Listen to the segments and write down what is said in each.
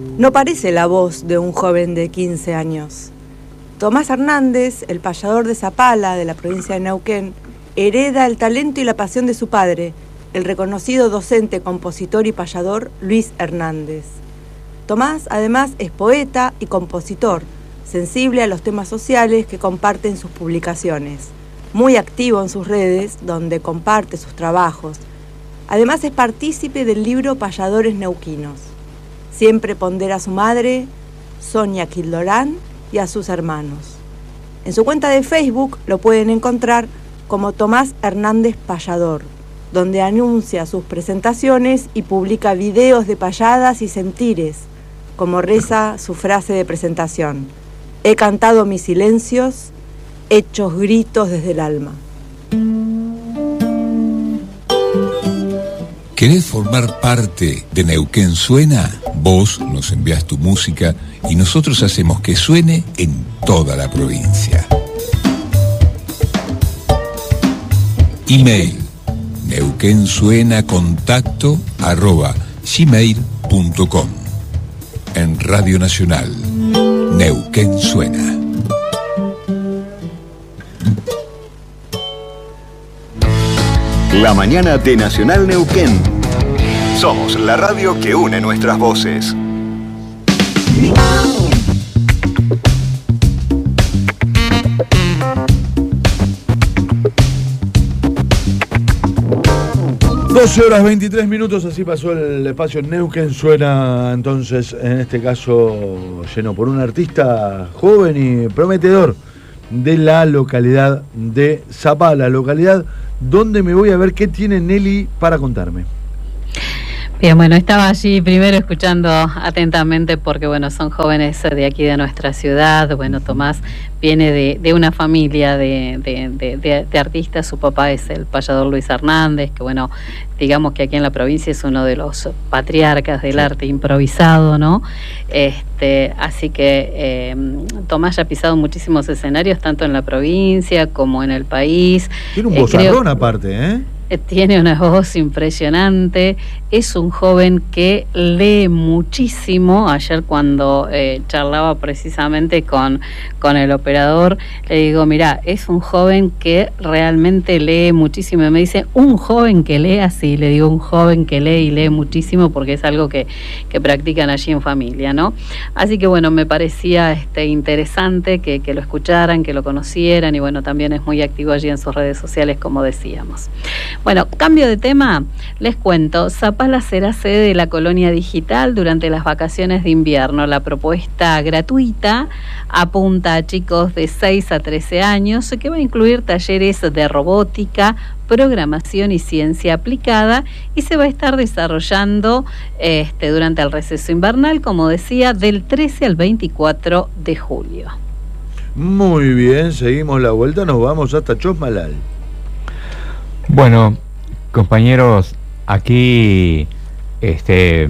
No parece la voz de un joven de 15 años. Tomás Hernández, el payador de Zapala, de la provincia de Neuquén, hereda el talento y la pasión de su padre, el reconocido docente, compositor y payador Luis Hernández. Tomás, además, es poeta y compositor, sensible a los temas sociales que comparte en sus publicaciones, muy activo en sus redes, donde comparte sus trabajos. Además, es partícipe del libro Payadores Neuquinos. Siempre pondera a su madre, Sonia Quildorán, y a sus hermanos. En su cuenta de Facebook lo pueden encontrar como Tomás Hernández Payador, donde anuncia sus presentaciones y publica videos de payadas y sentires, como reza su frase de presentación: he cantado mis silencios, hechos gritos desde el alma. ¿Querés formar parte de Neuquén Suena? Vos nos envías tu música y nosotros hacemos que suene en toda la provincia. Email neuquensuenacontacto@gmail.com. En Radio Nacional, Neuquén Suena. La mañana de Nacional Neuquén. Somos la radio que une nuestras voces. Horas 23 minutos, así pasó el espacio Neuquén Suena, entonces, en este caso, lleno por un artista joven y prometedor de la localidad de Zapala, localidad donde me voy a ver qué tiene Nelly para contarme. Bien, bueno, estaba allí primero escuchando atentamente porque, bueno, son jóvenes de aquí de nuestra ciudad. Bueno, Tomás viene de una familia de artistas. Su papá es el payador Luis Hernández, que, bueno, digamos que aquí en la provincia es uno de los patriarcas del arte improvisado, ¿no? Así que Tomás ya ha pisado muchísimos escenarios, tanto en la provincia como en el país. Tiene un vozarrón aparte, ¿eh? Tiene una voz impresionante, es un joven que lee muchísimo. Ayer cuando charlaba precisamente con el operador, le digo, mira, es un joven que realmente lee muchísimo. Y me dice, ¿un joven que lee? Así, le digo, un joven que lee y lee muchísimo porque es algo que practican allí en familia, ¿no? Así que bueno, me parecía interesante que lo escucharan, que lo conocieran, y bueno, también es muy activo allí en sus redes sociales, como decíamos. Bueno, cambio de tema, les cuento, Zapala será sede de la Colonia Digital durante las vacaciones de invierno. La propuesta gratuita apunta a chicos de 6 a 13 años, que va a incluir talleres de robótica, programación y ciencia aplicada, y se va a estar desarrollando durante el receso invernal, como decía, del 13 al 24 de julio. Muy bien, seguimos la vuelta, nos vamos hasta Chosmalal. Bueno, compañeros, aquí se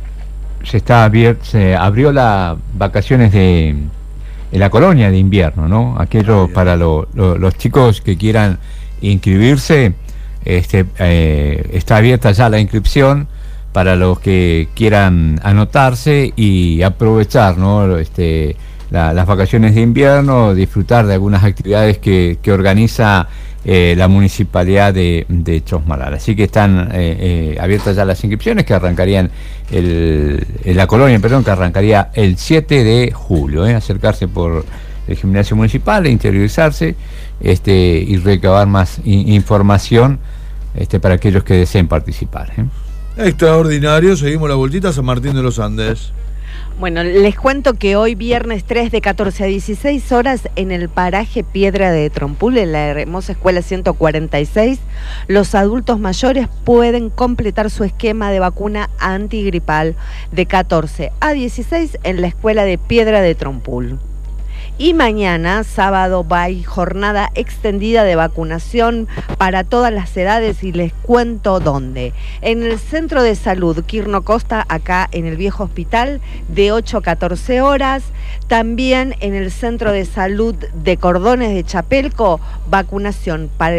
abrió las vacaciones en la colonia de invierno, ¿no? Aquello para los chicos que quieran inscribirse, está abierta ya la inscripción para los que quieran anotarse y aprovechar, ¿no? Las vacaciones de invierno, disfrutar de algunas actividades que organiza la municipalidad de Chosmalal. Así que están abiertas ya las inscripciones que arrancarían la colonia, que arrancaría el 7 de julio. Acercarse por el gimnasio municipal, interiorizarse y recabar más información para aquellos que deseen participar. Extraordinario, seguimos la vueltita a San Martín de los Andes. Bueno, les cuento que hoy viernes 3 de 14 a 16 horas en el paraje Piedra de Trompul, en la hermosa escuela 146, los adultos mayores pueden completar su esquema de vacuna antigripal de 14 a 16 en la escuela de Piedra de Trompul. Y mañana, sábado, hay jornada extendida de vacunación para todas las edades, y les cuento dónde. En el Centro de Salud Quirno Costa, acá en el Viejo Hospital, de 8 a 14 horas. También en el Centro de Salud de Cordones de Chapelco, vacunación para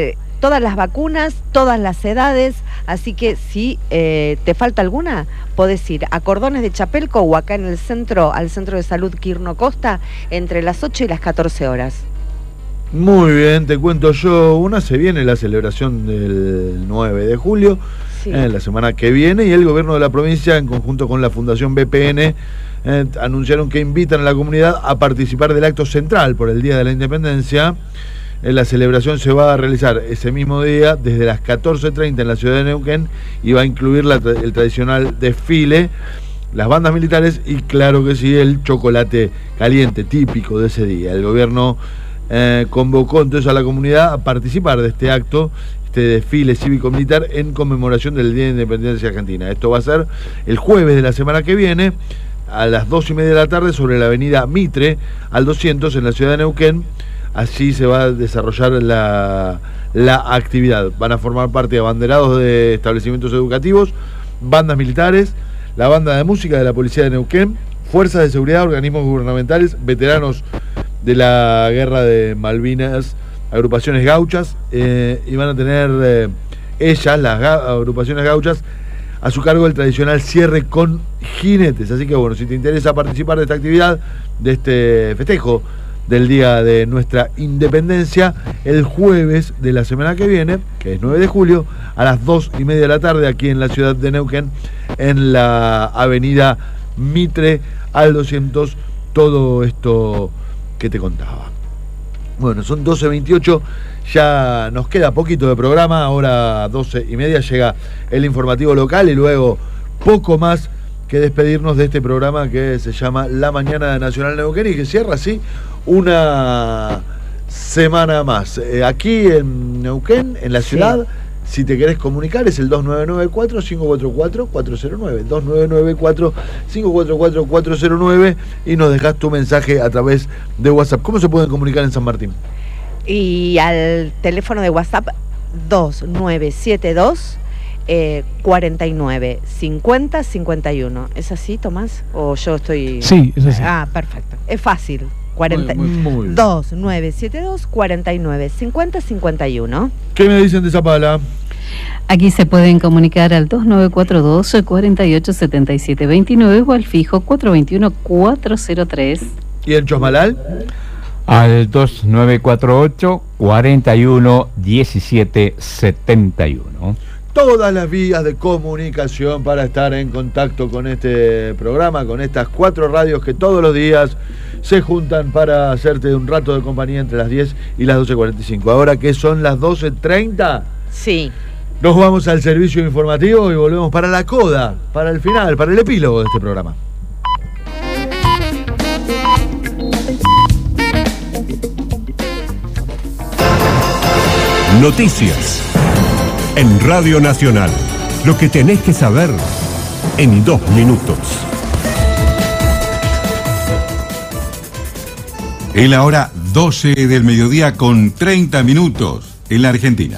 todas las vacunas, todas las edades, así que si te falta alguna, podés ir a Cordones de Chapelco o acá en el centro, al Centro de Salud Quirno Costa, entre las 8 y las 14 horas. Muy bien, te cuento yo se viene la celebración del 9 de julio, Sí. La semana que viene, y el gobierno de la provincia, en conjunto con la Fundación BPN, anunciaron que invitan a la comunidad a participar del acto central por el Día de la Independencia. La celebración se va a realizar ese mismo día desde las 14:30 en la ciudad de Neuquén y va a incluir el tradicional desfile, las bandas militares y, claro que sí, el chocolate caliente típico de ese día. El gobierno convocó entonces a la comunidad a participar de este acto, este desfile cívico-militar en conmemoración del Día de Independencia Argentina. Esto va a ser el jueves de la semana que viene a las 2:30 de la tarde sobre la avenida Mitre al 200 en la ciudad de Neuquén. Así se va a desarrollar la actividad. Van a formar parte abanderados de establecimientos educativos, bandas militares, la banda de música de la Policía de Neuquén, fuerzas de seguridad, organismos gubernamentales, veteranos de la Guerra de Malvinas, agrupaciones gauchas, y van a tener ellas, las agrupaciones gauchas, a su cargo el tradicional cierre con jinetes. Así que bueno, si te interesa participar de esta actividad, de este festejo del Día de nuestra Independencia, el jueves de la semana que viene, que es 9 de julio, a las 2:30 de la tarde, aquí en la ciudad de Neuquén, en la avenida Mitre al 200, todo esto que te contaba. Bueno, son 12:28, ya nos queda poquito de programa, ahora 12:30 llega el informativo local y luego poco más que despedirnos de este programa que se llama La Mañana de Nacional Neuquén y que cierra así una semana más. Aquí en Neuquén, en la ciudad, si te querés comunicar, es el 2994-544-409, 2994-544-409, y nos dejás tu mensaje a través de WhatsApp. ¿Cómo se pueden comunicar en San Martín? Y al teléfono de WhatsApp 2972 49 50 51. ¿Es así, Tomás? ¿O yo estoy...? Sí, es así. Ah, perfecto. Es fácil. 2972 49 50 51. ¿Qué me dicen de Zapala? Aquí se pueden comunicar al 2942 48 77 29 o al fijo 421 403. ¿Y el Chosmalal? Al 2948 41 17 71. Todas las vías de comunicación para estar en contacto con este programa, con estas 4 radios que todos los días se juntan para hacerte un rato de compañía entre las 10 y las 12:45. Ahora que son las 12:30, sí, nos vamos al servicio informativo y volvemos para la coda, para el final, para el epílogo de este programa. Noticias en Radio Nacional. Lo que tenés que saber en 2 minutos. Es la hora 12 del mediodía con 30 minutos en la Argentina.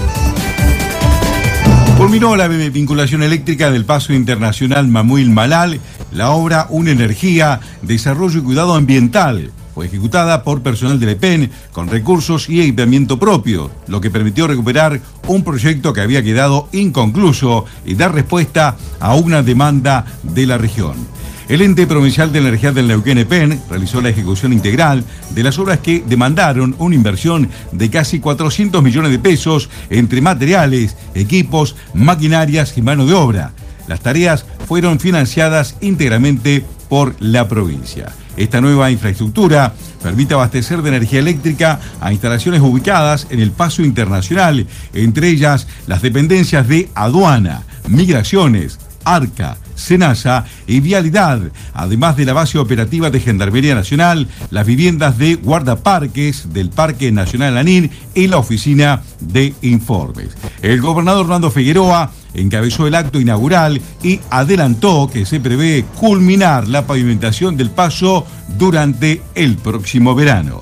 Culminó la vinculación eléctrica del Paso Internacional Mamuil-Malal, la obra Una Energía, Desarrollo y Cuidado Ambiental. Fue ejecutada por personal del EPEN con recursos y equipamiento propio, lo que permitió recuperar un proyecto que había quedado inconcluso y dar respuesta a una demanda de la región. El Ente Provincial de Energía del Neuquén, EPEN, realizó la ejecución integral de las obras que demandaron una inversión de casi 400 millones de pesos entre materiales, equipos, maquinarias y mano de obra. Las tareas fueron financiadas íntegramente por la provincia. Esta nueva infraestructura permite abastecer de energía eléctrica a instalaciones ubicadas en el Paso Internacional, entre ellas las dependencias de Aduana, Migraciones, Arca, Senasa y Vialidad, además de la base operativa de Gendarmería Nacional, las viviendas de guardaparques del Parque Nacional Lanín y la oficina de informes. El gobernador Hernando Figueroa encabezó el acto inaugural y adelantó que se prevé culminar la pavimentación del paso durante el próximo verano.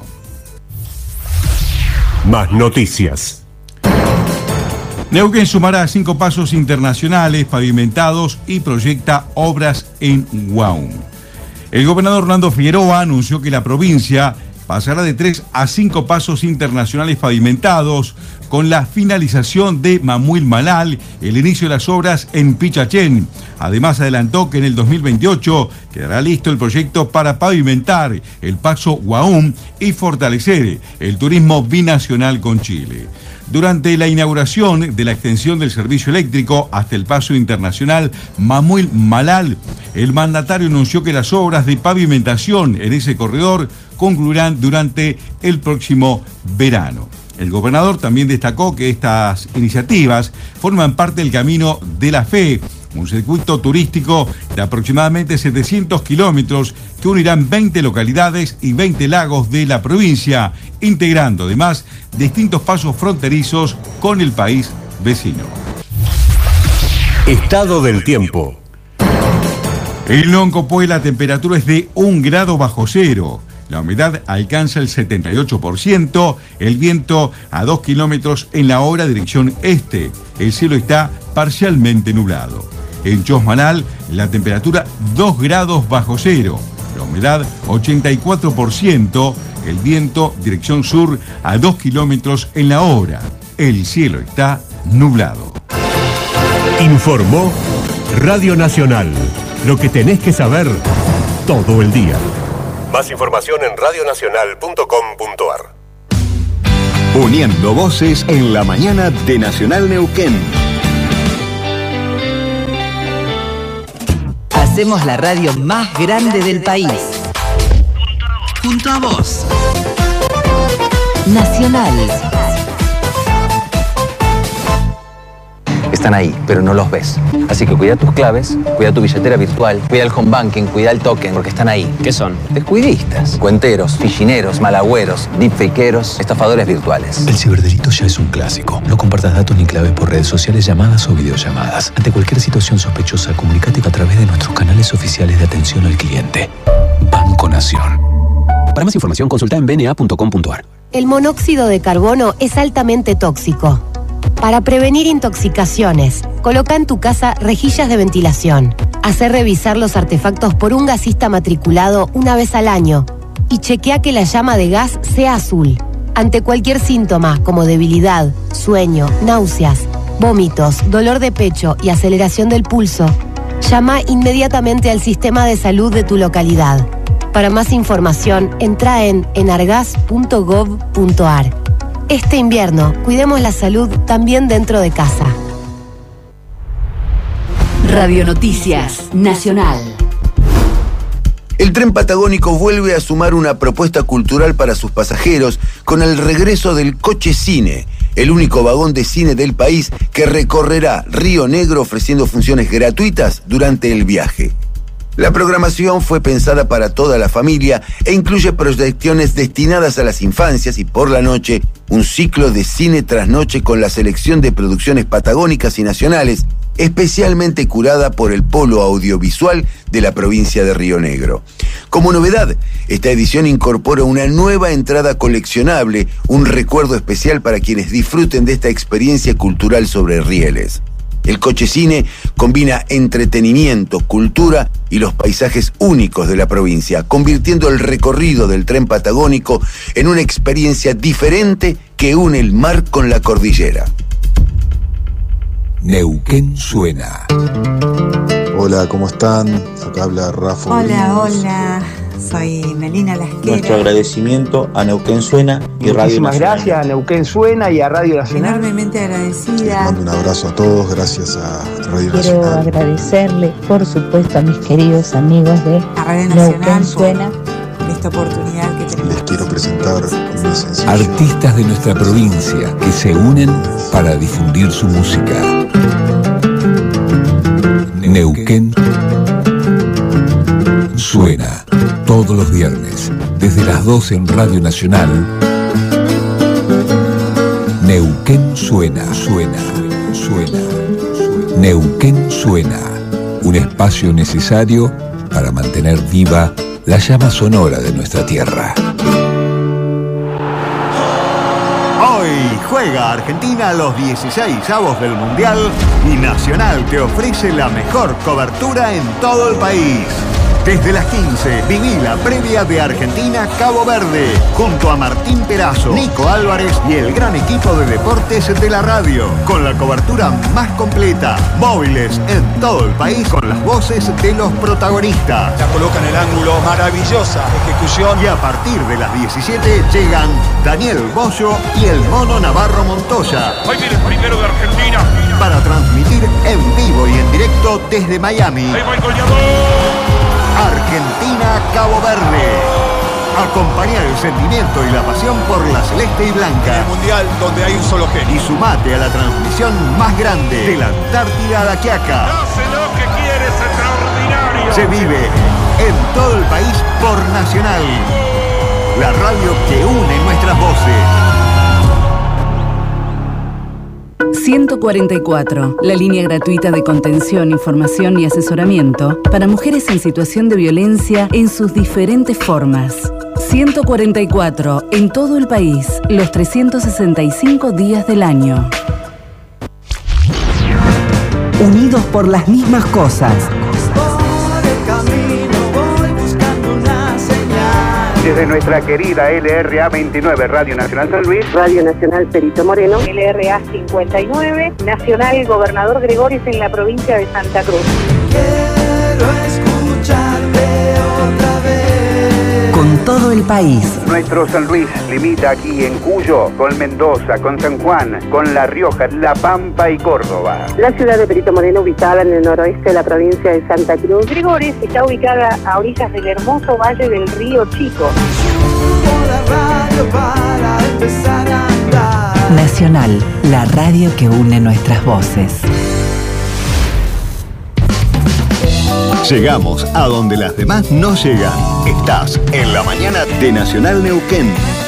Más noticias. Neuquén sumará 5 pasos internacionales pavimentados y proyecta obras en Huaún. El gobernador Hernando Figueroa anunció que la provincia pasará de 3 a 5 pasos internacionales pavimentados, con la finalización de Mamuil Malal, el inicio de las obras en Pichachén. Además, adelantó que en el 2028 quedará listo el proyecto para pavimentar el paso Huaum y fortalecer el turismo binacional con Chile. Durante la inauguración de la extensión del servicio eléctrico hasta el paso internacional Mamuil Malal, el mandatario anunció que las obras de pavimentación en ese corredor concluirán durante el próximo verano. El gobernador también destacó que estas iniciativas forman parte del Camino de la Fe, un circuito turístico de aproximadamente 700 kilómetros que unirán 20 localidades y 20 lagos de la provincia, integrando además distintos pasos fronterizos con el país vecino. Estado del tiempo. En Loncopué la temperatura es de 1 grado bajo cero. La humedad alcanza el 78%, el viento a 2 kilómetros en la hora dirección este. El cielo está parcialmente nublado. En Chosmalal, la temperatura 2 grados bajo cero. La humedad 84%, el viento dirección sur a 2 kilómetros en la hora. El cielo está nublado. Informó Radio Nacional. Lo que tenés que saber todo el día. Más información en radionacional.com.ar. Uniendo voces en la mañana de Nacional Neuquén. Hacemos la radio más grande del país. Junto a vos. Nacional. Están ahí, pero no los ves. Así que cuida tus claves, cuida tu billetera virtual, cuida el home banking, cuida el token, porque están ahí. ¿Qué son? Descuidistas, cuenteros, fichineros, malagüeros, deepfakeros, estafadores virtuales. El ciberdelito ya es un clásico. No compartas datos ni claves por redes sociales, llamadas o videollamadas. Ante cualquier situación sospechosa, comunícate a través de nuestros canales oficiales de atención al cliente. Banco Nación. Para más información, consulta en bna.com.ar. El monóxido de carbono es altamente tóxico. Para prevenir intoxicaciones, coloca en tu casa rejillas de ventilación. Hacé revisar los artefactos por un gasista matriculado una vez al año y chequea que la llama de gas sea azul. Ante cualquier síntoma como debilidad, sueño, náuseas, vómitos, dolor de pecho y aceleración del pulso, llama inmediatamente al sistema de salud de tu localidad. Para más información, entra en enargas.gov.ar. Este invierno, cuidemos la salud también dentro de casa. Radio Noticias Nacional. El tren patagónico vuelve a sumar una propuesta cultural para sus pasajeros con el regreso del Coche Cine, el único vagón de cine del país que recorrerá Río Negro ofreciendo funciones gratuitas durante el viaje. La programación fue pensada para toda la familia e incluye proyecciones destinadas a las infancias y por la noche un ciclo de cine tras noche con la selección de producciones patagónicas y nacionales, especialmente curada por el Polo Audiovisual de la provincia de Río Negro. Como novedad, esta edición incorpora una nueva entrada coleccionable, un recuerdo especial para quienes disfruten de esta experiencia cultural sobre rieles. El Coche Cine combina entretenimiento, cultura y los paisajes únicos de la provincia, convirtiendo el recorrido del tren patagónico en una experiencia diferente que une el mar con la cordillera. Neuquén suena. Hola, ¿cómo están? Acá habla Rafa. Hola, soy Melina Lasquera. Nuestro agradecimiento a Neuquén Suena y Radio Nacional. Muchísimas gracias a Neuquén Suena y a Radio Nacional. Enormemente agradecida. Les mando un abrazo a todos, gracias a Radio Quiero Nacional. agradecerle, por supuesto, a mis queridos amigos de Neuquén Suena por esta oportunidad que tenemos. Les quiero presentar mi sencillo. Artistas de nuestra provincia que se unen para difundir su música. Neuquén Suena todos los viernes desde las 12 en Radio Nacional. Neuquén suena. Neuquén Suena, un espacio necesario para mantener viva la llama sonora de nuestra tierra. Hoy juega Argentina los 16avos del Mundial y Nacional te ofrece la mejor cobertura en todo el país. Desde las 15, viví la previa de Argentina-Cabo Verde, junto a Martín Perazo, Nico Álvarez y el gran equipo de deportes de la radio, con la cobertura más completa, móviles en todo el país, con las voces de los protagonistas. La coloca en el ángulo, maravillosa ejecución. Y a partir de las 17 llegan Daniel Bollo y el Mono Navarro Montoya. Ahí viene el primero de Argentina. Para transmitir en vivo y en directo desde Miami. Ahí va el goleador. Argentina-Cabo Verde. Acompañar el sentimiento y la pasión por la celeste y blanca. El mundial donde hay un solo genio. Y sumate a la transmisión más grande de la Antártida a la Quiaca. Hace lo que quiere, es extraordinario. Se vive en todo el país por Nacional. La radio que une nuestras voces. 144, la línea gratuita de contención, información y asesoramiento para mujeres en situación de violencia en sus diferentes formas. 144, en todo el país, los 365 días del año. Unidos por las mismas cosas. Desde nuestra querida LRA 29, Radio Nacional San Luis, Radio Nacional Perito Moreno, LRA 59, Nacional Gobernador Gregorios en la provincia de Santa Cruz. Quiero escucharte otra vez. Con todo el país. Nuestro San Luis limita aquí en Cuyo, con Mendoza, con San Juan, con La Rioja, La Pampa y Córdoba. La ciudad de Perito Moreno, ubicada en el noroeste de la provincia de Santa Cruz. Gregorios está ubicada a orillas del hermoso valle del Río Chico. Nacional, la radio que une nuestras voces. Llegamos a donde las demás no llegan. Estás en la mañana de Nacional Neuquén.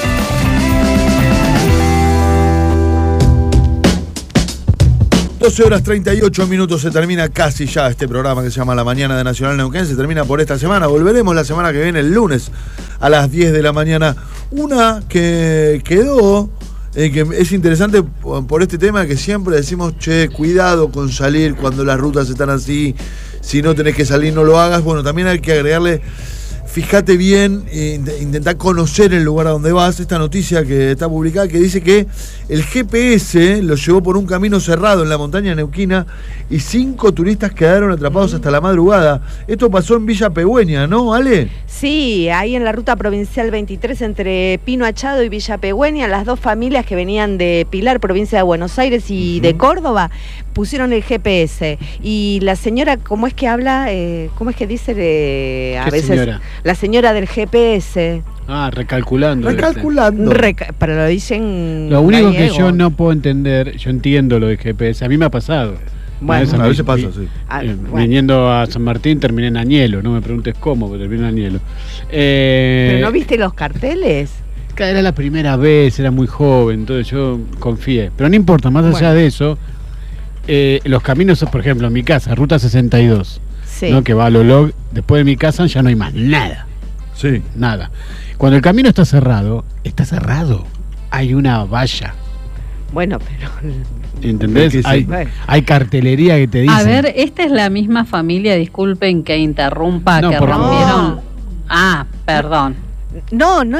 Horas 38 minutos, se termina casi ya este programa que se llama La Mañana de Nacional Neuquén. Se termina por esta semana. Volveremos la semana que viene, el lunes, a las 10 de la mañana. Una que quedó, que es interesante por este tema que siempre decimos, che, cuidado con salir cuando las rutas están así. Si no tenés que salir, no lo hagas. Bueno, también hay que agregarle, fíjate bien, intentá conocer el lugar a donde vas. Esta noticia que está publicada que dice que el GPS lo llevó por un camino cerrado en la montaña neuquina y 5 turistas quedaron atrapados hasta la madrugada. Esto pasó en Villa Pegüeña, ¿no, Ale? Sí, ahí en la ruta provincial 23 entre Pino Achado y Villa Pegüeña, las dos familias que venían de Pilar, provincia de Buenos Aires, y de Córdoba, pusieron el GPS. Y la señora, ¿cómo es que habla? ¿Cómo es que dice? A veces señora? La señora del GPS. Recalculando. Recalculando. Pero lo dicen. Lo único gallego. Que yo no puedo entender, yo entiendo lo de GPS, a mí me ha pasado. Bueno, a veces pasa, sí. Viniendo a San Martín terminé en Añelo, no me preguntes cómo, pero terminé en Añelo. ¿Pero no viste los carteles? Era la primera vez, era muy joven, entonces yo confié. Pero no importa, más allá de eso, los caminos, por ejemplo, en mi casa, Ruta 62, sí, ¿no? Que va a lo log, después de mi casa ya no hay más nada. Sí. Nada. Cuando el camino está cerrado, hay una valla. Bueno, pero... ¿Entendés? Hay cartelería que te dice. A ver, esta es la misma familia, disculpen que interrumpa, que rompieron. Perdón. No se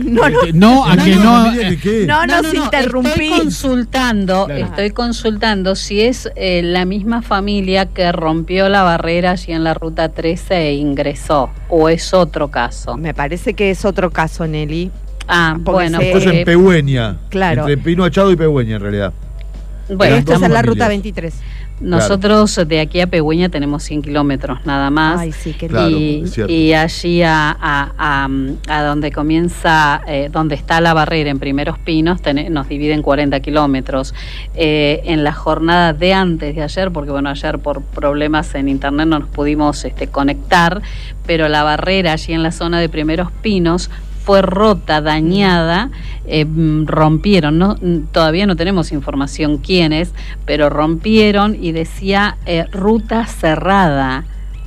interrumpí. Estoy consultando si es la misma familia que rompió la barrera allí en la ruta 13 e ingresó, o es otro caso. Me parece que es otro caso, Nelly. Bueno. Esto es en Pegüeña. Claro. Entre Pino Achado y Pegüeña, en realidad. Bueno, esto es en la ruta 23. Nosotros de aquí a Pegüeña tenemos 100 kilómetros nada más. Ay, sí, qué claro, y allí a donde comienza, donde está la barrera en Primeros Pinos, nos dividen 40 kilómetros. En la jornada de antes de ayer, porque bueno, ayer por problemas en internet no nos pudimos conectar, pero la barrera allí en la zona de Primeros Pinos fue rota, dañada, rompieron, todavía no tenemos información quiénes, pero rompieron y decía ruta cerrada.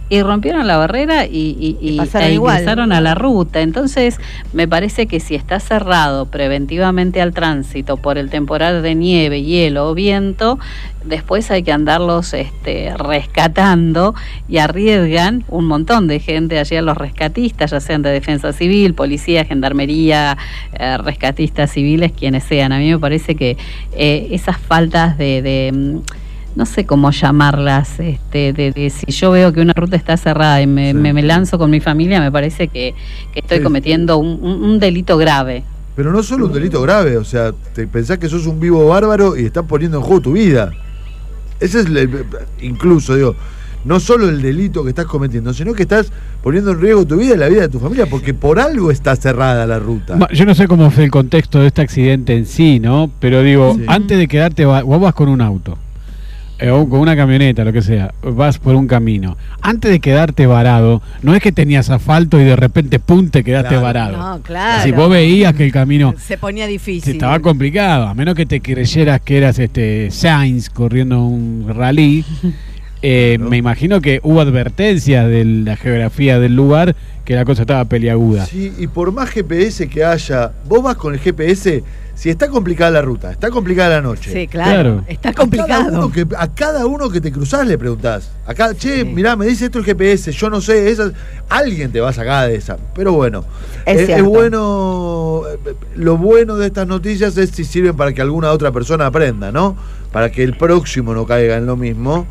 y rompieron la barrera y ingresaron a la ruta. Entonces, me parece que si está cerrado preventivamente al tránsito por el temporal de nieve, hielo o viento, después hay que andarlos rescatando, y arriesgan un montón de gente allí a los rescatistas, ya sean de defensa civil, policía, gendarmería, rescatistas civiles, quienes sean. A mí me parece que esas faltas de no sé cómo llamarlas, si yo veo que una ruta está cerrada y me lanzo con mi familia, me parece que estoy cometiendo un delito grave. Pero no solo un delito grave, o sea, te pensás que sos un vivo bárbaro y estás poniendo en juego tu vida. Ese es incluso, digo, no solo el delito que estás cometiendo, sino que estás poniendo en riesgo tu vida y la vida de tu familia, porque por algo está cerrada la ruta. Yo no sé cómo fue el contexto de este accidente en sí, ¿no? Pero digo, antes de quedarte, vos vas con un auto, o con una camioneta, lo que sea, vas por un camino. Antes de quedarte varado, no es que tenías asfalto y de repente, pum, te quedaste varado. No, claro. Si vos veías que el camino se ponía difícil. Estaba complicado, a menos que te creyeras que eras Sainz corriendo un rally. Me imagino que hubo advertencias de la geografía del lugar, que la cosa estaba peliaguda. Sí, y por más GPS que haya, vos vas con el GPS, si está complicada la ruta, está complicada la noche. Sí, claro. Está complicado. A cada uno que te cruzás le preguntás. Acá, mirá, me dice esto el GPS, yo no sé, alguien te va a sacar de esa. Pero bueno, es bueno. Lo bueno de estas noticias es si sirven para que alguna otra persona aprenda, ¿no? Para que el próximo no caiga en lo mismo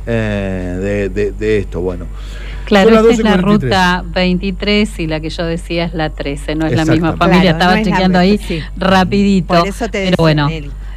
de esto, bueno. Claro, esta es la ruta 23 y la que yo decía es la 13, no es la misma familia, estaba chequeando ahí rapidito. Por eso te decía, pero bueno,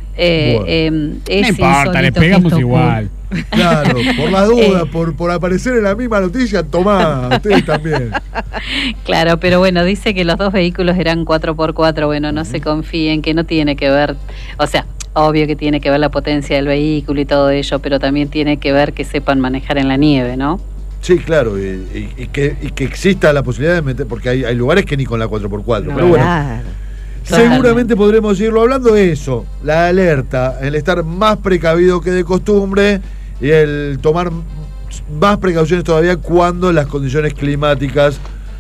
no importa, le pegamos igual. Claro, por la duda, por aparecer en la misma noticia, tomá, ustedes también. Claro, pero bueno, dice que los dos vehículos eran 4x4, bueno, no se confíen, que no tiene que ver, o sea, obvio que tiene que ver la potencia del vehículo y todo ello, pero también tiene que ver que sepan manejar en la nieve, ¿no? Sí, claro, y que exista la posibilidad de meter, porque hay lugares que ni con la 4x4, no, pero bueno, seguramente podremos irlo hablando de eso, la alerta, el estar más precavido que de costumbre y el tomar más precauciones todavía cuando las condiciones climáticas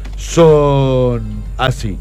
son así.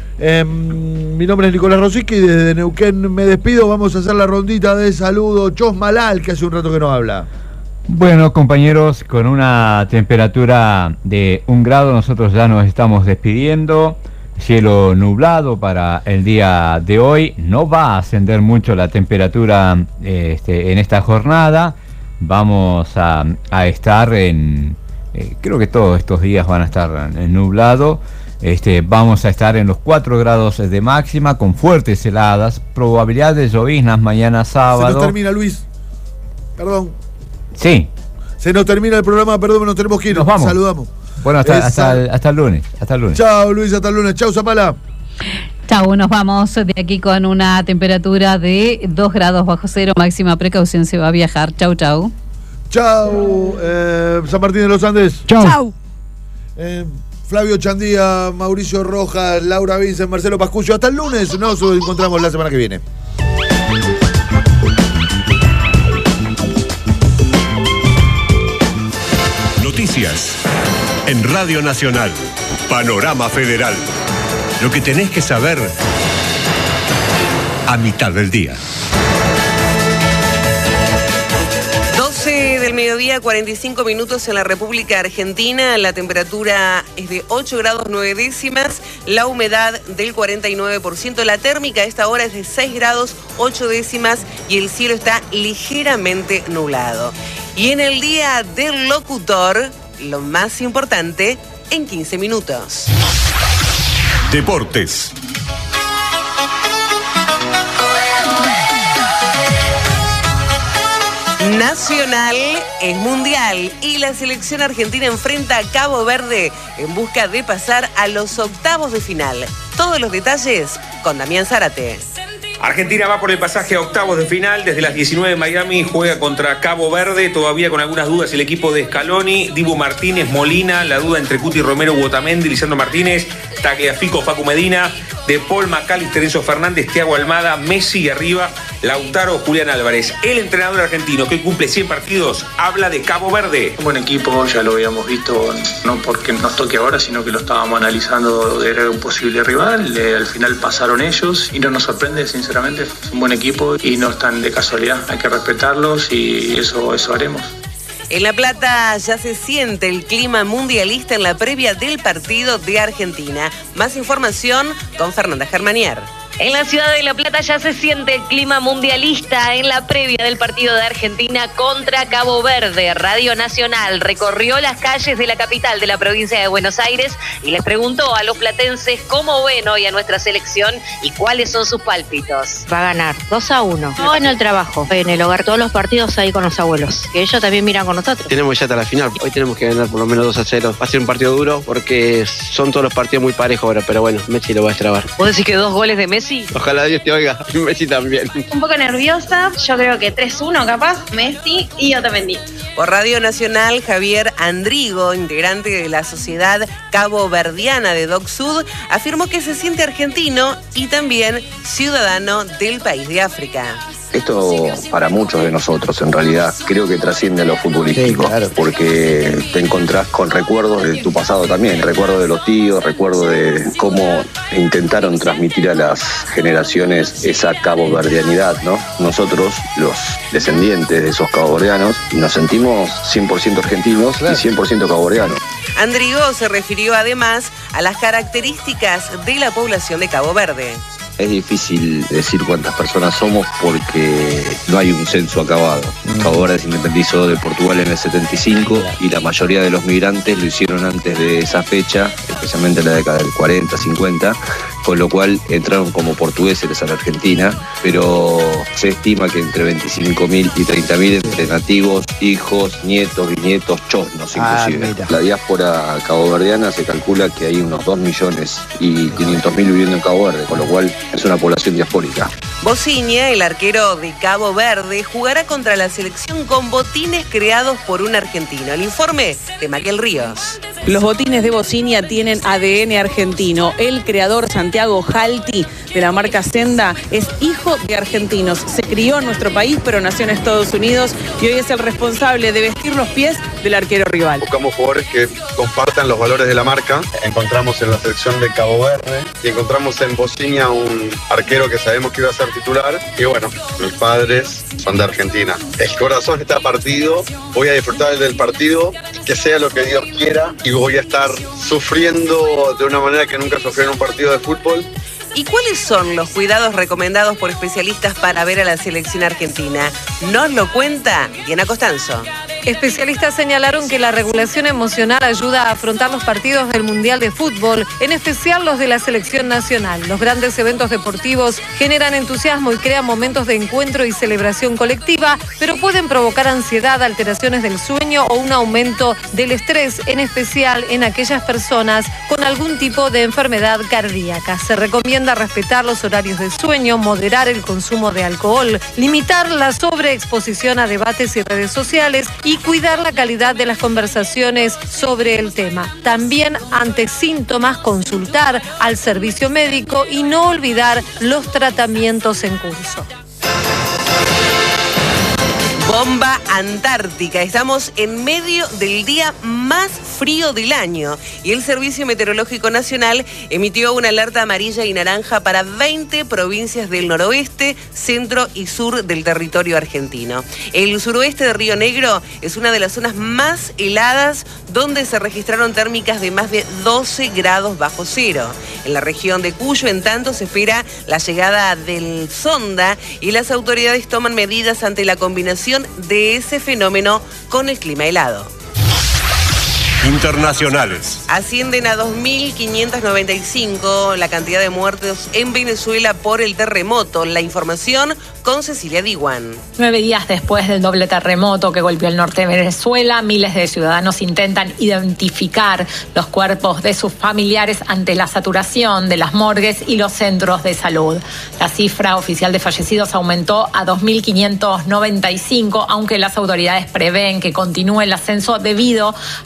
Mi nombre es Nicolás Rosicky, desde Neuquén me despido, vamos a hacer la rondita de saludo. Chos Malal, que hace un rato que no habla. Bueno, compañeros, con una temperatura de 1 grado, nosotros ya nos estamos despidiendo. Cielo nublado para el día de hoy. No va a ascender mucho la temperatura en esta jornada. Vamos a estar creo que todos estos días van a estar nublado. Vamos a estar en los 4 grados de máxima, con fuertes heladas, probabilidad de lloviznas mañana sábado. Se nos termina, Luis. Perdón. Sí. Se nos termina el programa, perdón, nos tenemos que ir. Nos vamos. Saludamos. Bueno, hasta el lunes. Chao, Luis, hasta el lunes. Chao, Zapala. Chau, nos vamos de aquí con una temperatura de 2 grados bajo cero, máxima precaución, se va a viajar. Chau, chau. Chau, San Martín de los Andes. Chau. Flavio Chandía, Mauricio Rojas, Laura Vincent, Marcelo Pascuccio. Hasta el lunes, nos encontramos la semana que viene. Noticias en Radio Nacional. Panorama Federal. Lo que tenés que saber a mitad del día. 12 del mediodía, 45 minutos en la República Argentina. La temperatura es de 8 grados 9 décimas. La humedad del 49%. La térmica a esta hora es de 6 grados 8 décimas. Y el cielo está ligeramente nublado. Y en el día del locutor, lo más importante en 15 minutos. Deportes. Nacional es mundial y la selección argentina enfrenta a Cabo Verde en busca de pasar a los octavos de final. Todos los detalles con Damián Zárate. Argentina va por el pasaje a octavos de final. Desde las 19 de Miami juega contra Cabo Verde. Todavía con algunas dudas el equipo de Scaloni, Dibu Martínez, Molina. La duda entre Cuti Romero, Otamendi, Lisandro Martínez, Tagliafico, Facu Medina. De Paul, McAllister, Enzo Fernández, Thiago Almada, Messi y arriba Lautaro, Julián Álvarez. El entrenador argentino que cumple 100 partidos habla de Cabo Verde. Un buen equipo, ya lo habíamos visto, no porque nos toque ahora, sino que lo estábamos analizando, era un posible rival. Al final pasaron ellos y no nos sorprende, sinceramente. Es un buen equipo y no están de casualidad. Hay que respetarlos y eso haremos. En La Plata ya se siente el clima mundialista en la previa del partido de Argentina. Más información con Fernanda Germanier. En la ciudad de La Plata ya se siente el clima mundialista en la previa del partido de Argentina contra Cabo Verde. Radio Nacional recorrió las calles de la capital de la provincia de Buenos Aires y les preguntó a los platenses cómo ven hoy a nuestra selección y cuáles son sus pálpitos. Va a ganar 2-1. No en el trabajo, en el hogar, todos los partidos ahí con los abuelos, que ellos también miran con nosotros. Tenemos ya hasta la final, hoy tenemos que ganar por lo menos 2-0. Va a ser un partido duro porque son todos los partidos muy parejos ahora, pero bueno, Messi lo va a destrabar. ¿Vos decís que 2 goles de Messi? Ojalá Dios te oiga, y Messi también. Un poco nerviosa, yo creo que 3-1 capaz, Messi y Otamendi. Por Radio Nacional, Javier Andrigo, integrante de la Sociedad Cabo Verdiana de Doc Sud, afirmó que se siente argentino y también ciudadano del país de África. Esto para muchos de nosotros en realidad creo que trasciende a lo futbolístico, sí, claro, porque te encontrás con recuerdos de tu pasado también, recuerdos de los tíos, recuerdos de cómo intentaron transmitir a las generaciones esa caboverdianidad, ¿no? Nosotros, los descendientes de esos caboverdianos, nos sentimos 100% argentinos, claro, y 100% caboverdianos. Andrigo se refirió además a las características de la población de Cabo Verde. Es difícil decir cuántas personas somos porque no hay un censo acabado. Cabo Verde se independizó de Portugal en el 75 y la mayoría de los migrantes lo hicieron antes de esa fecha, especialmente en la década del 40, 50, con lo cual entraron como portugueses a la Argentina, pero se estima que entre 25.000 y 30.000 entre nativos, hijos, nietos, bisnietos, chosnos inclusive. La diáspora caboverdiana se calcula que hay unos 2.500.000 viviendo en Cabo Verde, con lo cual es una población diaspórica. Bociña, el arquero de Cabo Verde, jugará contra la selección con botines creados por un argentino. El informe de Maquiel Ríos. Los botines de Bociña tienen ADN argentino. El creador Santiago Jalti de la marca Senda es hijo de argentinos. Se crió en nuestro país, pero nació en Estados Unidos y hoy es el responsable de vestir los pies del arquero rival. Buscamos jugadores que compartan los valores de la marca. Encontramos en la selección de Cabo Verde y encontramos en Bociña un arquero que sabemos que iba a ser titular. Y bueno, mis padres son de Argentina. El corazón está partido. Voy a disfrutar del partido, que sea lo que Dios quiera, y voy a estar sufriendo de una manera que nunca sufrí en un partido de fútbol. ¿Y cuáles son los cuidados recomendados por especialistas para ver a la selección argentina? Nos lo cuenta Diana Costanzo. Especialistas señalaron que la regulación emocional ayuda a afrontar los partidos del Mundial de Fútbol, en especial los de la selección nacional. Los grandes eventos deportivos generan entusiasmo y crean momentos de encuentro y celebración colectiva, pero pueden provocar ansiedad, alteraciones del sueño o un aumento del estrés, en especial en aquellas personas con algún tipo de enfermedad cardíaca. Se recomienda respetar los horarios de sueño, moderar el consumo de alcohol, limitar la sobreexposición a debates y redes sociales y cuidar la calidad de las conversaciones sobre el tema. También, ante síntomas, consultar al servicio médico y no olvidar los tratamientos en curso. Bomba Antártica. Estamos en medio del día más frío del año y el Servicio Meteorológico Nacional emitió una alerta amarilla y naranja para 20 provincias del noroeste, centro y sur del territorio argentino. El suroeste de Río Negro es una de las zonas más heladas donde se registraron térmicas de más de 12 grados bajo cero. En la región de Cuyo, en tanto, se espera la llegada del sonda y las autoridades toman medidas ante la combinación de ese fenómeno con el clima helado. Internacionales. Ascienden a 2.595 la cantidad de muertos en Venezuela por el terremoto. La información con Cecilia Diwan. 9 días después del doble terremoto que golpeó el norte de Venezuela, miles de ciudadanos intentan identificar los cuerpos de sus familiares ante la saturación de las morgues y los centros de salud. La cifra oficial de fallecidos aumentó a 2.595, aunque las autoridades prevén que continúe el ascenso debido a la cantidad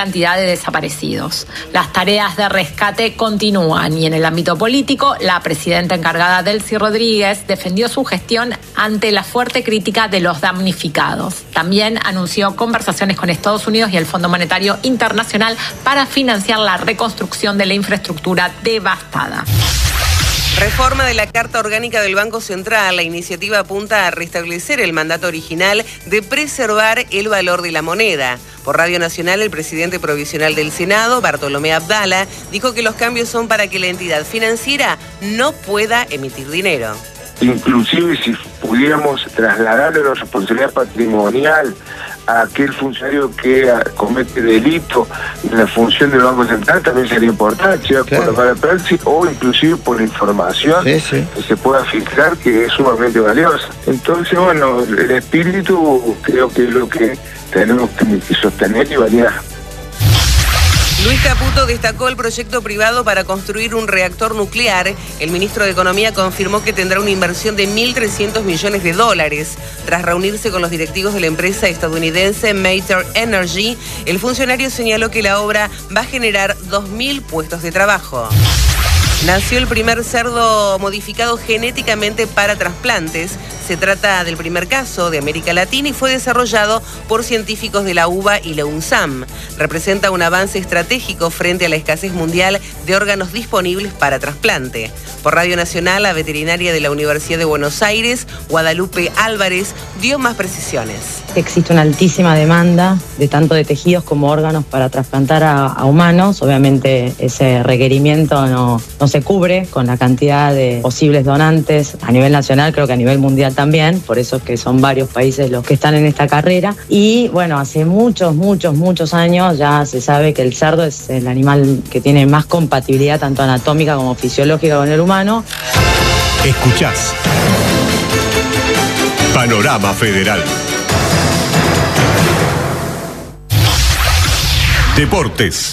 cantidad de desaparecidos. Las tareas de rescate continúan y en el ámbito político, la presidenta encargada Delcy Rodríguez defendió su gestión ante la fuerte crítica de los damnificados. También anunció conversaciones con Estados Unidos y el Fondo Monetario Internacional para financiar la reconstrucción de la infraestructura devastada. Reforma de la Carta Orgánica del Banco Central. La iniciativa apunta a restablecer el mandato original de preservar el valor de la moneda. Por Radio Nacional, el presidente provisional del Senado, Bartolomé Abdala, dijo que los cambios son para que la entidad financiera no pueda emitir dinero. Inclusive si pudiéramos trasladarle la responsabilidad patrimonial a aquel funcionario que comete delito en la función del Banco Central, también sería importante, sea por la mala praxis o inclusive por la información que se pueda filtrar, que es sumamente valiosa. Entonces, bueno, el espíritu creo que es lo que tenemos que sostener y validar. Luis Caputo destacó el proyecto privado para construir un reactor nuclear. El ministro de Economía confirmó que tendrá una inversión de $1.300 millones. Tras reunirse con los directivos de la empresa estadounidense Mater Energy, el funcionario señaló que la obra va a generar 2.000 puestos de trabajo. Nació el primer cerdo modificado genéticamente para trasplantes. Se trata del primer caso de América Latina y fue desarrollado por científicos de la UBA y la UNSAM. Representa un avance estratégico frente a la escasez mundial de órganos disponibles para trasplante. Por Radio Nacional, la veterinaria de la Universidad de Buenos Aires, Guadalupe Álvarez, dio más precisiones. Existe una altísima demanda de tanto de tejidos como órganos para trasplantar a humanos. Obviamente ese requerimiento no se cubre con la cantidad de posibles donantes a nivel nacional, creo que a nivel mundial también, por eso es que son varios países los que están en esta carrera. Y bueno, hace muchos años ya se sabe que el cerdo es el animal que tiene más compatibilidad tanto anatómica como fisiológica con el humano. Escuchás Panorama Federal. Deportes.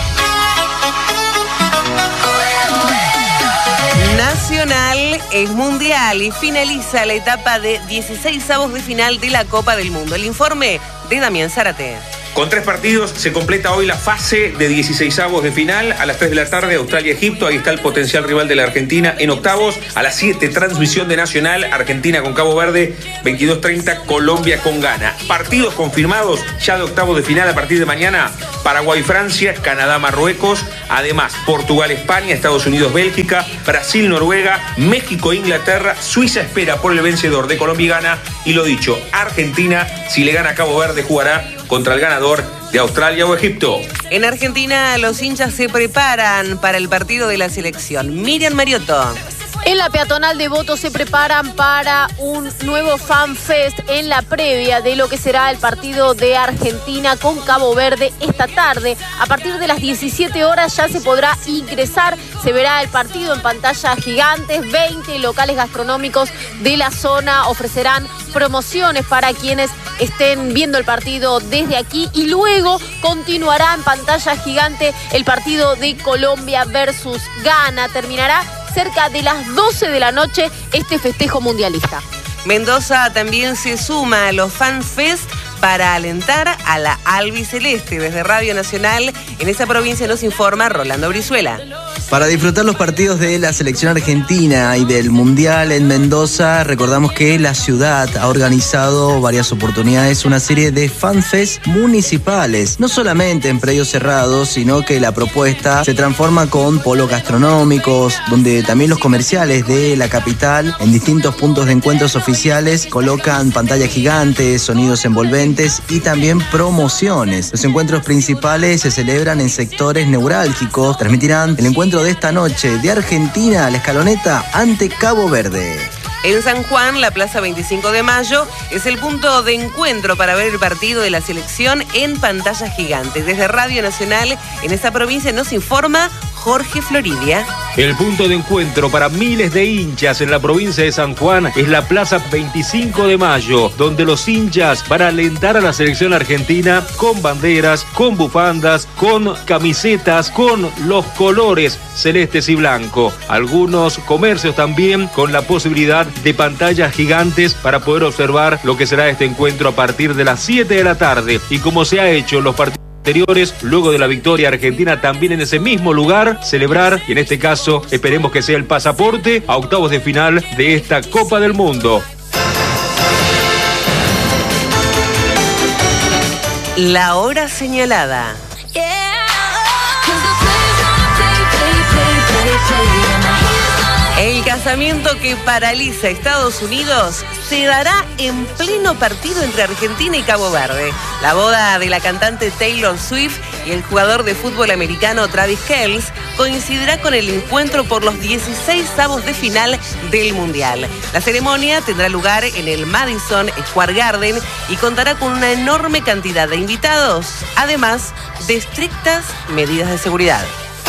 Nacional es mundial y finaliza la etapa de 16avos de final de la Copa del Mundo. El informe de Damián Zárate. Con 3 partidos se completa hoy la fase de 16avos de final. A las 3 de la tarde, Australia-Egipto. Ahí está el potencial rival de la Argentina en octavos. A las 7, transmisión de Nacional. Argentina con Cabo Verde. 22:30, Colombia con Ghana. Partidos confirmados ya de octavos de final a partir de mañana. Paraguay-Francia, Canadá-Marruecos. Además, Portugal-España, Estados Unidos-Bélgica, Brasil-Noruega, México-Inglaterra. Suiza espera por el vencedor de Colombia y Ghana. Y lo dicho, Argentina, si le gana a Cabo Verde, jugará contra el ganador de Australia o Egipto. En Argentina, los hinchas se preparan para el partido de la selección. Miriam Mariotto. En la peatonal de Voto se preparan para un nuevo Fan Fest en la previa de lo que será el partido de Argentina con Cabo Verde esta tarde. A partir de las 17 horas ya se podrá ingresar, se verá el partido en pantallas gigantes, 20 locales gastronómicos de la zona ofrecerán promociones para quienes estén viendo el partido desde aquí y luego continuará en pantalla gigante el partido de Colombia versus Ghana. Terminará cerca de las 12 de la noche este festejo mundialista. Mendoza también se suma a los Fan Fest para alentar a la albiceleste. Desde Radio Nacional, en esa provincia nos informa Rolando Brizuela. Para disfrutar los partidos de la selección argentina y del Mundial en Mendoza, recordamos que la ciudad ha organizado varias oportunidades, una serie de fanfest municipales, no solamente en predios cerrados, sino que la propuesta se transforma con polos gastronómicos, donde también los comerciales de la capital, en distintos puntos de encuentros oficiales, colocan pantallas gigantes, sonidos envolventes y también promociones. Los encuentros principales se celebran en sectores neurálgicos, transmitirán el encuentro de esta noche de Argentina a la Escaloneta ante Cabo Verde. En San Juan, la Plaza 25 de Mayo es el punto de encuentro para ver el partido de la selección en pantalla gigante. Desde Radio Nacional, en esta provincia nos informa Jorge Floridia. El punto de encuentro para miles de hinchas en la provincia de San Juan es la Plaza 25 de Mayo, donde los hinchas van a alentar a la selección argentina con banderas, con bufandas, con camisetas, con los colores celestes y blanco. Algunos comercios también con la posibilidad de pantallas gigantes para poder observar lo que será este encuentro a partir de las 7 de la tarde. Y como se ha hecho en los partidos posteriores, luego de la victoria argentina también en ese mismo lugar, celebrar, y en este caso esperemos que sea el pasaporte a octavos de final de esta Copa del Mundo. La hora señalada. El casamiento que paraliza a Estados Unidos se dará en pleno partido entre Argentina y Cabo Verde. La boda de la cantante Taylor Swift y el jugador de fútbol americano Travis Kelce coincidirá con el encuentro por los 16avos de final del Mundial. La ceremonia tendrá lugar en el Madison Square Garden y contará con una enorme cantidad de invitados, además de estrictas medidas de seguridad.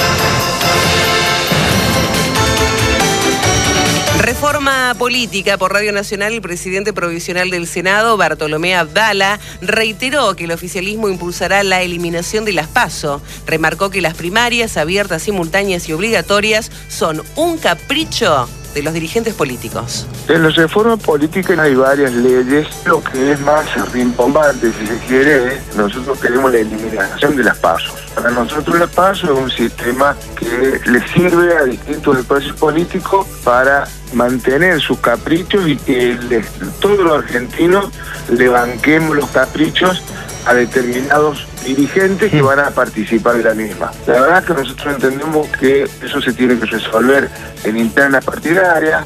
Reforma política. Por Radio Nacional, el presidente provisional del Senado, Bartolomé Abdala, reiteró que el oficialismo impulsará la eliminación de las PASO. Remarcó que las primarias abiertas, simultáneas y obligatorias son un capricho de los dirigentes políticos. En la reforma política hay varias leyes. Lo que es más rimbombante, si se quiere, nosotros queremos la eliminación de las PASO. Para nosotros las PASO es un sistema que le sirve a distintos espacios políticos para mantener sus caprichos y que todos los argentinos le banquemos los caprichos a determinados dirigentes que van a participar de la misma. La verdad es que nosotros entendemos que eso se tiene que resolver en interna partidaria.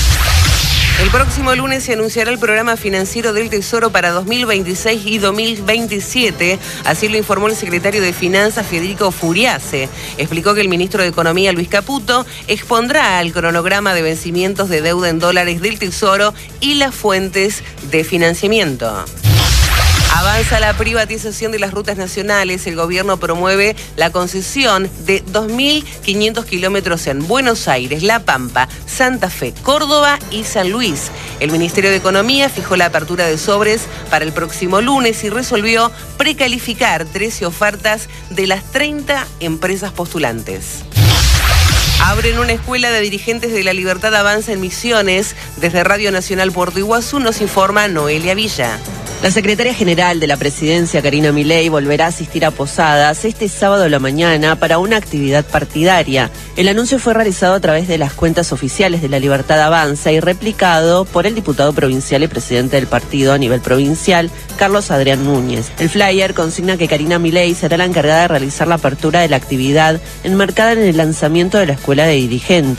El próximo lunes se anunciará el programa financiero del Tesoro para 2026 y 2027. Así lo informó el secretario de Finanzas, Federico Furiase. Explicó que el ministro de Economía, Luis Caputo, expondrá el cronograma de vencimientos de deuda en dólares del Tesoro y las fuentes de financiamiento. Avanza la privatización de las rutas nacionales. El gobierno promueve la concesión de 2.500 kilómetros en Buenos Aires, La Pampa, Santa Fe, Córdoba y San Luis. El Ministerio de Economía fijó la apertura de sobres para el próximo lunes y resolvió precalificar 13 ofertas de las 30 empresas postulantes. Abren una escuela de dirigentes de La Libertad Avanza en Misiones. Desde Radio Nacional Puerto Iguazú nos informa Noelia Villa. La secretaria general de la presidencia, Karina Milei, volverá a asistir a Posadas este sábado a la mañana para una actividad partidaria. El anuncio fue realizado a través de las cuentas oficiales de La Libertad Avanza y replicado por el diputado provincial y presidente del partido a nivel provincial, Carlos Adrián Núñez. El flyer consigna que Karina Milei será la encargada de realizar la apertura de la actividad enmarcada en el lanzamiento de la escuela de dirigentes.